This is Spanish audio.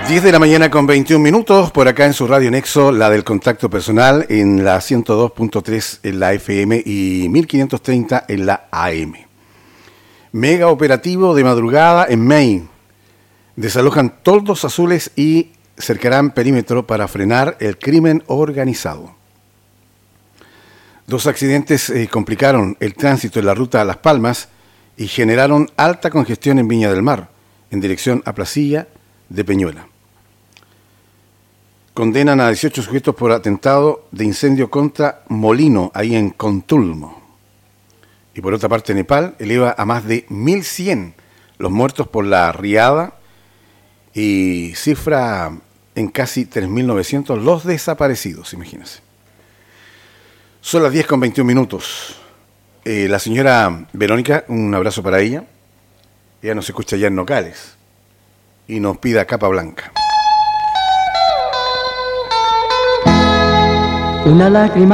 10 de la mañana con 21 minutos, por acá en su Radio Nexo, la del contacto personal, en la 102.3 en la FM y 1530 en la AM. Mega operativo de madrugada en Maine. Desalojan toldos azules y cercarán perímetro para frenar el crimen organizado. 2 accidentes complicaron el tránsito en la ruta a Las Palmas y generaron alta congestión en Viña del Mar, en dirección a Placilla de Peñuela. Condenan a 18 sujetos por atentado de incendio contra molino, ahí en Contulmo. Y por otra parte, Nepal eleva a más de 1.100 los muertos por la riada y cifra en casi 3.900 los desaparecidos, imagínense. Son las 10 con 21 minutos. La señora Verónica, un abrazo para ella. Ella nos escucha ya en Nogales y nos pide Capa Blanca. Una lágrima